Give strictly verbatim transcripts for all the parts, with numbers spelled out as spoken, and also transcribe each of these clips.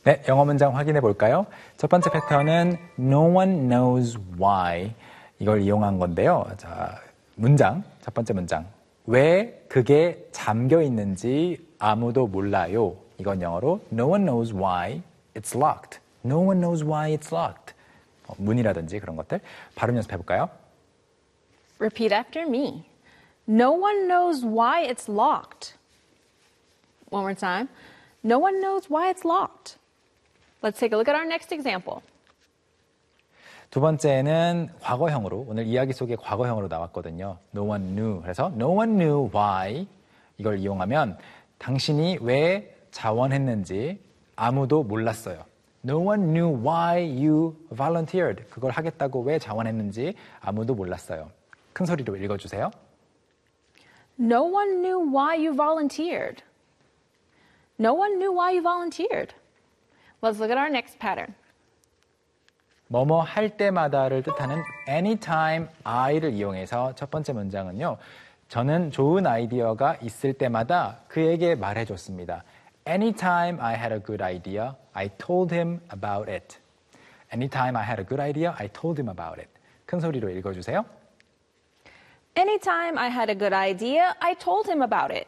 네, 영어 문장 확인해 볼까요? 첫 번째 패턴은 no one knows why 이걸 이용한 건데요. 자, 문장, 첫 번째 문장. 왜 그게 잠겨 있는지 아무도 몰라요. 이건 영어로 no one knows why it's locked. No one knows why it's locked. 어, 문이라든지 그런 것들. 발음 연습해 볼까요? Repeat after me. No one knows why it's locked. One more time. No one knows why it's locked. Let's take a look at our next example. 두 번째는 과거형으로, 오늘 이야기 속에 과거형으로 나왔거든요. No one knew. 그래서 no one knew why 이걸 이용하면 당신이 왜 자원했는지 아무도 몰랐어요. No one knew why you volunteered. 그걸 하겠다고 왜 자원했는지 아무도 몰랐어요. 큰 소리로 읽어주세요. No one knew why you volunteered. No one knew why you volunteered. Let's look at our next pattern. 뭐뭐 할 때마다를 뜻하는 anytime I를 이용해서 첫 번째 문장은요. 저는 좋은 아이디어가 있을 때마다 그에게 말해줬습니다. Anytime I had a good idea, I told him about it. Anytime I had a good idea, I told him about it. 큰 소리로 읽어주세요. Anytime I had a good idea, I told him about it.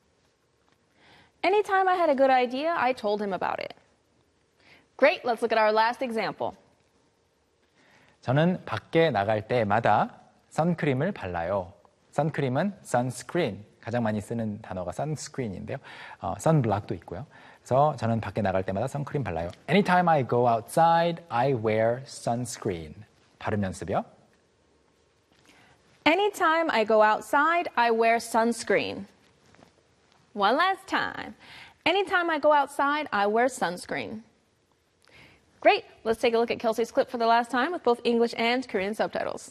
Anytime I had a good idea, I told him about it. Great, let's look at our last example. 저는 밖에 나갈 때마다 선크림을 발라요. 선크림은 sunscreen. 가장 많이 쓰는 단어가 sunscreen인데요. 어, sunblock도 있고요. 그래서 저는 밖에 나갈 때마다 선크림 발라요. Anytime I go outside, I wear sunscreen. 발음 연습이요. Anytime I go outside, I wear sunscreen. One last time. Anytime I go outside, I wear sunscreen. Great. Let's take a look at Kelsey's clip for the last time with both English and Korean subtitles.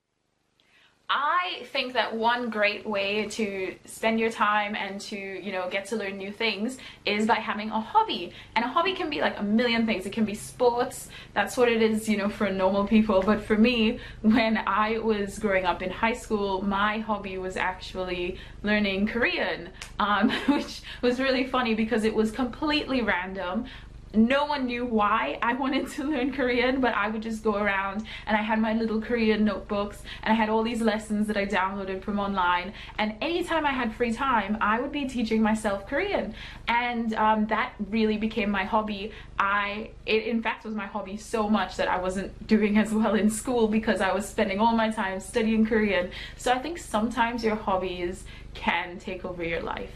I think that one great way to spend your time and to, you know, get to learn new things is by having a hobby. And a hobby can be like a million things. It can be sports. That's what it is, you know, for normal people. But for me, when I was growing up in high school, my hobby was actually learning Korean, um, which was really funny because it was completely random. No one knew why I wanted to learn Korean, but I would just go around and I had my little Korean notebooks and I had all these lessons that I downloaded from online, and anytime I had free time I would be teaching myself Korean, and um, that really became my hobby. I it in fact was my hobby so much that I wasn't doing as well in school because I was spending all my time studying Korean. So I think sometimes your hobbies can take over your life.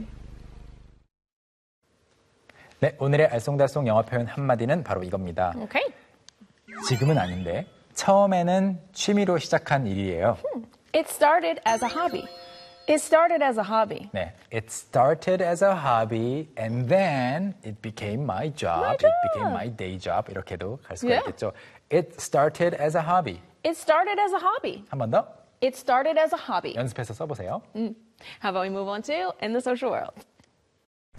네, 오늘의 알쏭달쏭 영어 표현 한마디는 바로 이겁니다. Okay. 지금은 아닌데 처음에는 취미로 시작한 일이에요. It started as a hobby. It started as a hobby. 네, it started as a hobby and then it became my job. My It job. became my day job. 이렇게도 갈 수가 Yeah. 있겠죠. It started as a hobby. It started as a hobby. 한 번 더 It started as a hobby. 연습해서 써보세요. How about we move on to In the Social World?